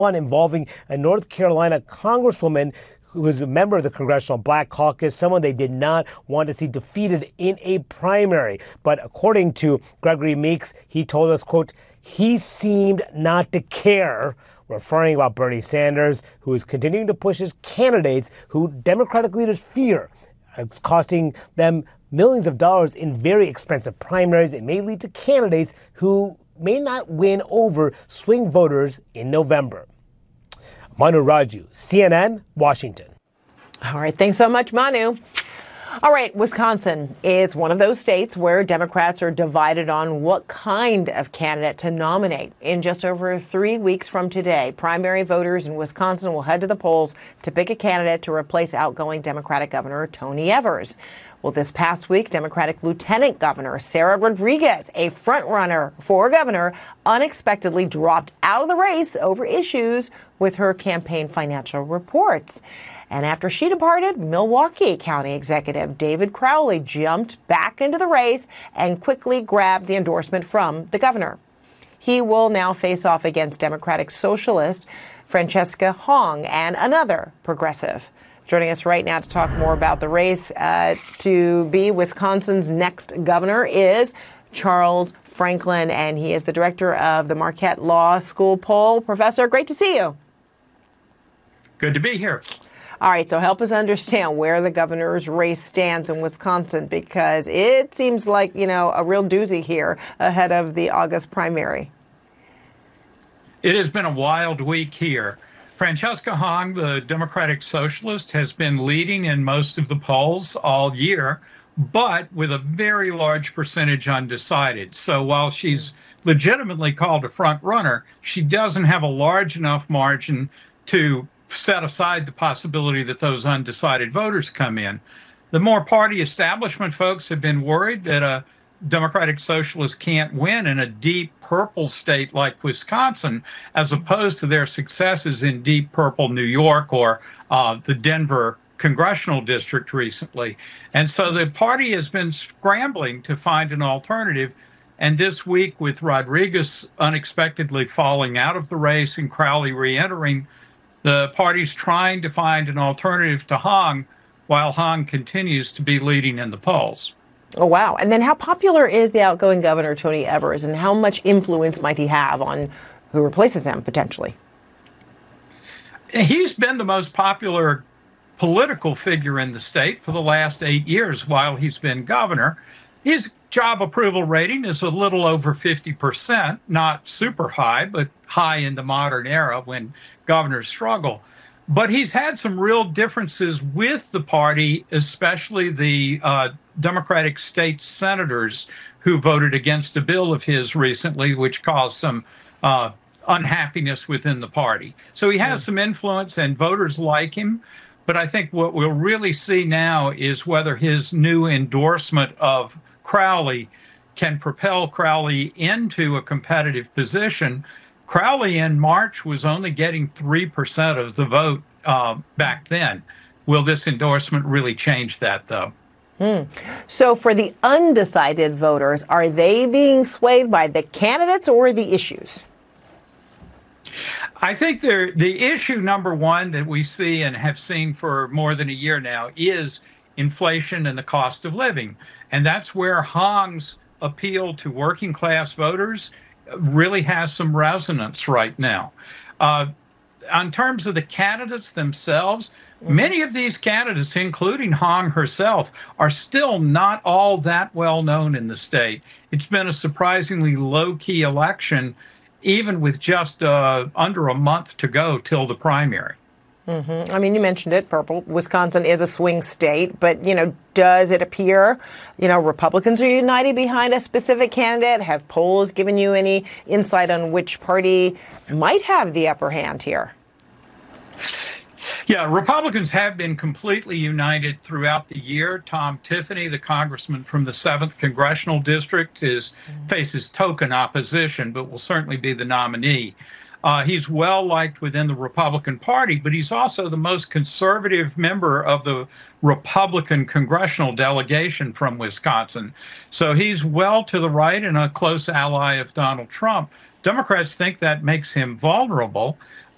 one involving a North Carolina congresswoman who was a member of the Congressional Black Caucus, someone they did not want to see defeated in a primary. But according to Gregory Meeks, he told us, quote, he seemed not to care, referring about Bernie Sanders, who is continuing to push his candidates who Democratic leaders fear. It's costing them millions of dollars in very expensive primaries. It may lead to candidates who may not win over swing voters in November. Manu Raju, CNN, Washington. All right. Thanks so much, Manu. All right. Wisconsin is one of those states where Democrats are divided on what kind of candidate to nominate. In just over 3 weeks from today, primary voters in Wisconsin will head to the polls to pick a candidate to replace outgoing Democratic Governor Tony Evers. Well, this past week, Democratic Lieutenant Governor Sarah Rodriguez, a frontrunner for governor, unexpectedly dropped out of the race over issues with her campaign financial reports. And after she departed, Milwaukee County Executive David Crowley jumped back into the race and quickly grabbed the endorsement from the governor. He will now face off against Democratic Socialist Francesca Hong and another progressive. Joining us right now to talk more about the race to be Wisconsin's next governor is Charles Franklin, and he is the director of the Marquette Law School poll. Professor, great to see you. Good to be here. All right, so help us understand where the governor's race stands in Wisconsin, because it seems like, a real doozy here ahead of the August primary. It has been a wild week here. Francesca Hong, the Democratic Socialist, has been leading in most of the polls all year, but with a very large percentage undecided. So while she's legitimately called a front runner, she doesn't have a large enough margin to set aside the possibility that those undecided voters come in. The more party establishment folks have been worried that a Democratic Socialists can't win in a deep purple state like Wisconsin, as opposed to their successes in deep purple New York or the Denver congressional district recently. And so the party has been scrambling to find an alternative. And this week, with Rodriguez unexpectedly falling out of the race and Crowley re-entering, the party's trying to find an alternative to Hong, while Hong continues to be leading in the polls. Oh, wow. And then how popular is the outgoing governor, Tony Evers, and how much influence might he have on who replaces him potentially? He's been the most popular political figure in the state for the last 8 years while he's been governor. His job approval rating is a little over 50%, not super high, but high in the modern era when governors struggle. But he's had some real differences with the party, especially the Democratic state senators who voted against a bill of his recently, which caused some unhappiness within the party. So he has some influence and voters like him. But I think what we'll really see now is whether his new endorsement of Crowley can propel Crowley into a competitive position. Crowley in March was only getting 3% of the vote back then. Will this endorsement really change that, though? So for the undecided voters, are they being swayed by the candidates or the issues? I think the issue number one that we see and have seen for more than a year now is inflation and the cost of living. And that's where Hong's appeal to working class voters really has some resonance right now. On terms of the candidates themselves, many of these candidates, including Hong herself, are still not all that well known in the state. It's been a surprisingly low-key election, even with just under a month to go till the primary. I mean, you mentioned it, purple. Wisconsin is a swing state, but, does it appear, Republicans are united behind a specific candidate? Have polls given you any insight on which party might have the upper hand here? Yeah, Republicans have been completely united throughout the year. Tom Tiffany, the congressman from the 7th Congressional District, faces token opposition, but will certainly be the nominee. He's well liked within the Republican Party, but he's also the most conservative member of the Republican congressional delegation from Wisconsin. So he's well to the right and a close ally of Donald Trump. Democrats think that makes him vulnerable.